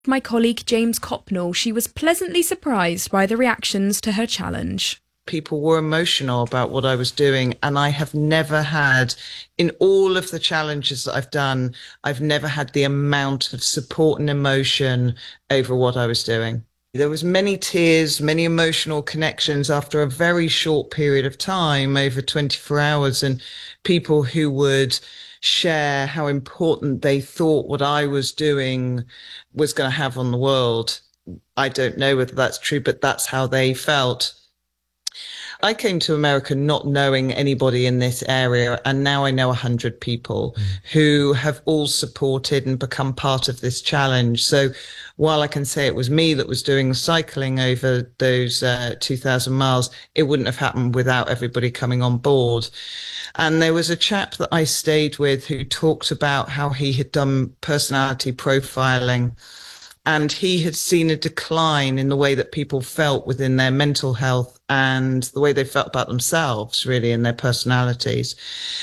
My colleague James Copnall, she was pleasantly surprised by the reactions to her challenge. People were emotional about what I was doing. And I have never had, in all of the challenges that I've done, I've never had the amount of support and emotion over what I was doing. There was many tears, many emotional connections after a very short period of time, over 24 hours, and people who would share how important they thought what I was doing was going to have on the world. I don't know whether that's true, but that's how they felt. I came to America not knowing anybody in this area, and now I know 100 people who have all supported and become part of this challenge. So while I can say it was me that was doing the cycling over those 2,000 miles, it wouldn't have happened without everybody coming on board. And there was a chap that I stayed with who talked about how he had done personality profiling. And he had seen a decline in the way that people felt within their mental health and the way they felt about themselves, really, in their personalities.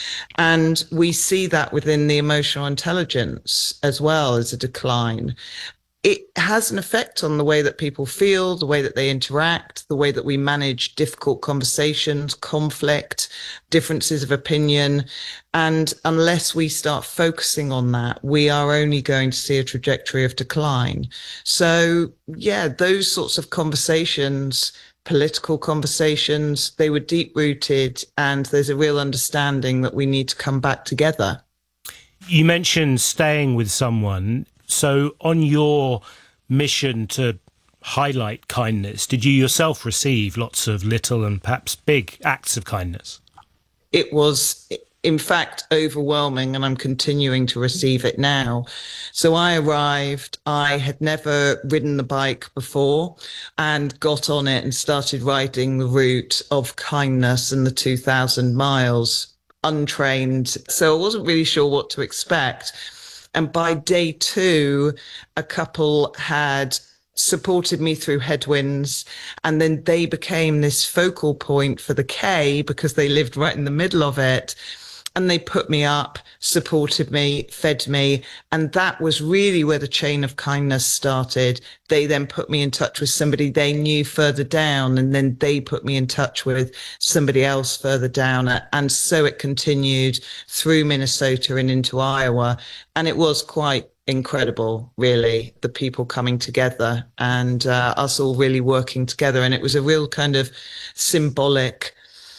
And we see that within the emotional intelligence as well as a decline. It has an effect on the way that people feel, the way that they interact, the way that we manage difficult conversations, conflict, differences of opinion. And unless we start focusing on that, we are only going to see a trajectory of decline. So, yeah, those sorts of conversations, political conversations, they were deep rooted, and there's a real understanding that we need to come back together. You mentioned staying with someone. So on your mission to highlight kindness, did you yourself receive lots of little and perhaps big acts of kindness? It was, in fact, overwhelming, and I'm continuing to receive it now. So I arrived, I had never ridden the bike before and got on it and started riding the route of kindness and the 2,000 miles untrained. So I wasn't really sure what to expect. And by day 2, a couple had supported me through headwinds, and then they became this focal point for the K because they lived right in the middle of it. And they put me up, supported me, fed me. And that was really where the chain of kindness started. They then put me in touch with somebody they knew further down. And then they put me in touch with somebody else further down. And so it continued through Minnesota and into Iowa. And it was quite incredible, really, the people coming together and us all really working together. And it was a real kind of symbolic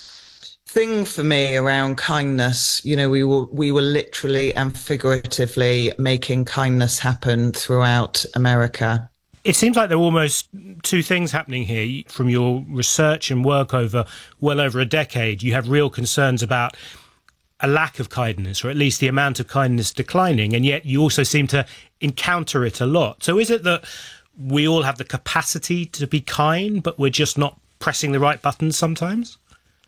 thing for me around kindness. You know, we were literally and figuratively making kindness happen throughout America. It seems like there are almost two things happening here. From your research and work over well over a decade, you have real concerns about a lack of kindness, or at least the amount of kindness declining, and yet you also seem to encounter it a lot. So is it that we all have the capacity to be kind, but we're just not pressing the right buttons sometimes?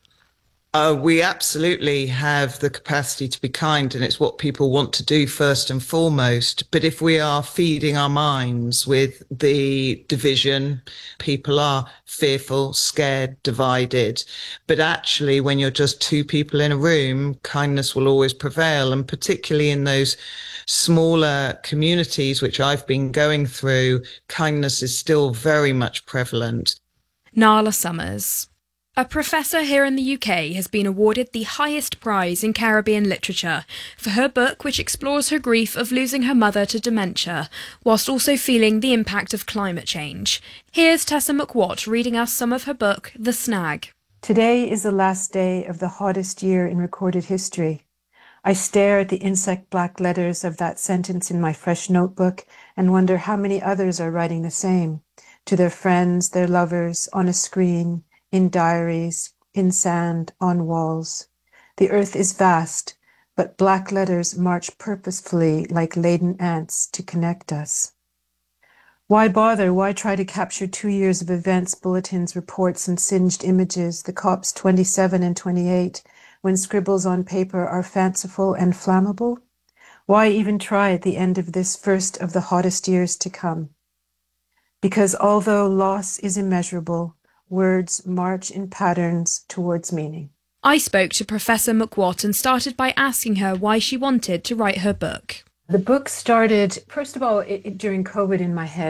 We absolutely have the capacity to be kind, and it's what people want to do first and foremost. But if we are feeding our minds with the division, people are fearful, scared, divided. But actually, when you're just two people in a room, kindness will always prevail. And particularly in those smaller communities, which I've been going through, kindness is still very much prevalent. Nala Summers. A professor here in the UK has been awarded the highest prize in Caribbean literature for her book, which explores her grief of losing her mother to dementia, whilst also feeling the impact of climate change. Here's Tessa McWatt reading us some of her book, The Snag. Today is the last day of the hottest year in recorded history. I stare at the insect black letters of that sentence in my fresh notebook and wonder how many others are writing the same, to their friends, their lovers, on a screen, in diaries, in sand, on walls. The earth is vast, but black letters march purposefully like laden ants to connect us. Why bother? Why try to capture 2 years of events, bulletins, reports, and singed images, the COPs 27 and 28, when scribbles on paper are fanciful and flammable? Why even try at the end of this first of the hottest years to come? Because although loss is immeasurable, words march in patterns towards meaning. I spoke to Professor McWatt and started by asking her why she wanted to write her book. The book started, first of all, during COVID in my head.